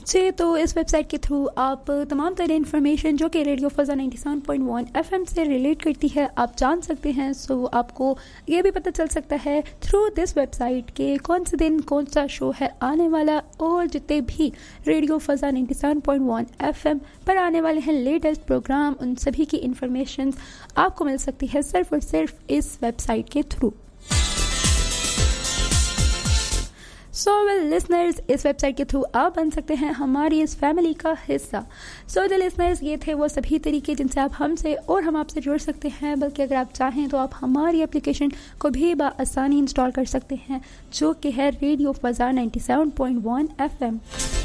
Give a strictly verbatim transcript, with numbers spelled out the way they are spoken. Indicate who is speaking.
Speaker 1: जी, तो इस वेबसाइट के थ्रू आप तमाम तरह इन्फॉर्मेशन जो कि radio फ़ज़ा ninety seven point one FM से रिलेट करती है आप जान सकते हैं। सो आपको ये भी पता चल सकता है थ्रू दिस वेबसाइट के कौन से दिन कौन सा शो है आने वाला, और जितने भी radio फ़ज़ा ninety seven point one FM पर आने वाले हैं लेटेस्ट प्रोग्राम, उन सभी की इन्फॉर्मेशन आपको मिल सकती है सिर्फ और सिर्फ इस वेबसाइट के थ्रू। सो वेल लिसनर्स, इस वेबसाइट के थ्रू आप बन सकते हैं हमारी इस फैमिली का हिस्सा। सो द लिसनर्स, ये थे वो सभी तरीके जिनसे आप हमसे और हम आपसे जुड़ सकते हैं। बल्कि अगर आप चाहें तो आप हमारी एप्लीकेशन को भी बआसानी इंस्टॉल कर सकते हैं, जो कि है radio फ़ज़ा ninety seven point one FM.